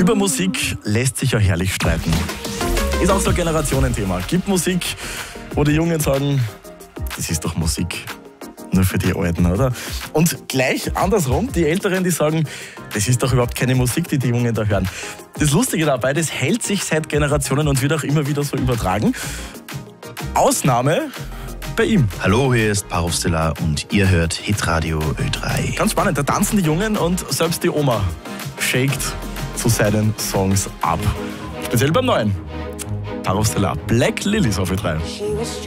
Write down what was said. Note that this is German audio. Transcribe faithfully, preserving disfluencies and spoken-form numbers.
Über Musik lässt sich ja herrlich streiten. Ist auch so ein Generationenthema. Gibt Musik, wo die Jungen sagen, das ist doch Musik nur für die Alten, oder? Und gleich andersrum, die Älteren, die sagen, das ist doch überhaupt keine Musik, die die Jungen da hören. Das Lustige dabei, das hält sich seit Generationen und wird auch immer wieder so übertragen. Ausnahme bei ihm. Hallo, hier ist Parov Stellar und ihr hört Hitradio Ö drei. Ganz spannend, da tanzen die Jungen und selbst die Oma shakt zu seinen Songs ab. Speziell beim neuen. Parov Stellar, Black Lilies auf Ö drei.